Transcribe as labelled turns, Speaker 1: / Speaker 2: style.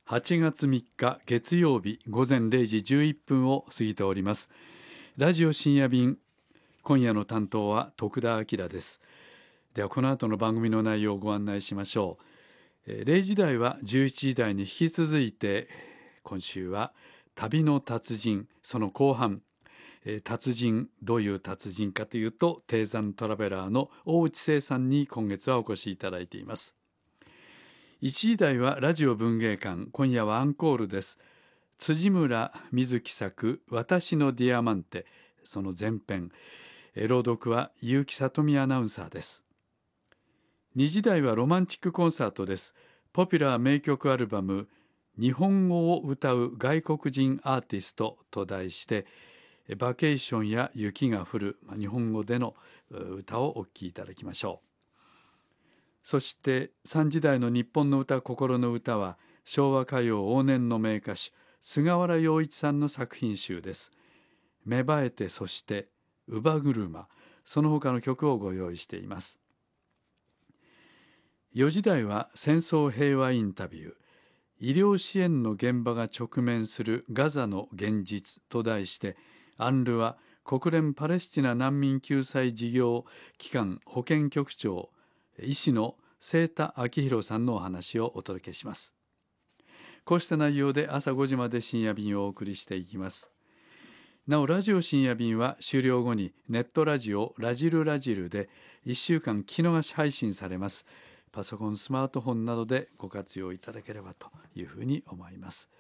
Speaker 1: 8月3日月曜日午前0時11分を過ぎております。ラジオ深夜便、今夜の担当は徳田明です。ではこの後の番組の内容をご案内しましょう。0時台は11時台に引き続いて、今週は旅の達人、その後半、達人、どういう達人かというと、低山トラベラーの大内清さんに今月はお越しいただいています。1時台はラジオ文芸館、今夜はアンコールです。辻村瑞希作私のディアマンテ、その前編、朗読は結城里美アナウンサーです。2時台はロマンチックコンサートです。ポピュラー名曲アルバム日本語を歌う外国人アーティストと題して、バケーションや雪が降る日本語での歌をお聴きいただきましょう。そして3時台の日本の歌心の歌は、昭和歌謡往年の名歌手菅原洋一さんの作品集です。芽生えて、そして乳母車、その他の曲をご用意しています。4時台は戦争平和インタビュー、医療支援の現場が直面するガザの現実と題して、アンルワ国連パレスチナ難民救済事業機関保健局長医師の清田明宏さんのお話をお届けします。こうした内容で朝5時まで深夜便をお送りしていきます。なおラジオ深夜便は終了後にネットラジオラジルラジルで1週間聞き逃し配信されます。パソコン、スマートフォンなどでご活用いただければというふうに思います。